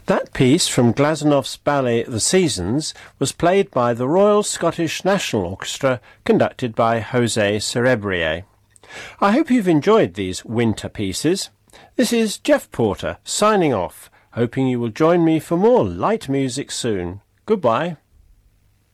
That piece from Glazounoff's ballet The Seasons was played by the Royal Scottish National Orchestra, conducted by José Cerebrier. I hope you've enjoyed these winter pieces. This is Jeff Porter signing off, hoping you will join me for more light music soon. Goodbye.